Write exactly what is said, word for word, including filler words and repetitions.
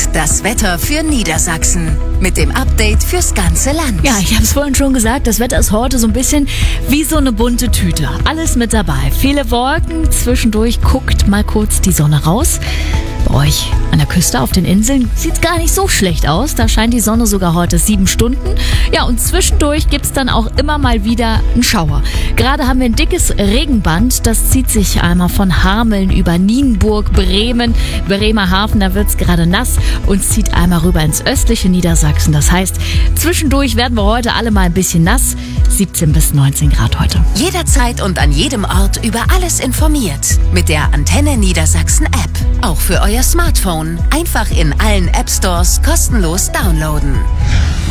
Das Wetter für Niedersachsen mit dem Update fürs ganze Land. Ja, ich habe es vorhin schon gesagt, das Wetter ist heute so ein bisschen wie so eine bunte Tüte. Alles mit dabei. Viele Wolken, zwischendurch guckt mal kurz die Sonne raus. Bei euch an der Küste auf den Inseln sieht es gar nicht so schlecht aus. Da scheint die Sonne sogar heute sieben Stunden. Ja, und zwischendurch gibt es dann auch immer mal wieder einen Schauer. Gerade haben wir ein dickes Regenband. Das zieht sich einmal von Hameln über Nienburg, Bremen, Bremerhaven. Da wird es gerade nass und zieht einmal rüber ins östliche Niedersachsen. Das heißt, zwischendurch werden wir heute alle mal ein bisschen nass. siebzehn bis neunzehn Grad heute. Jederzeit und an jedem Ort über alles informiert. Mit der Antenne Niedersachsen App. Auch für euer Smartphone. Einfach in allen App Stores kostenlos downloaden.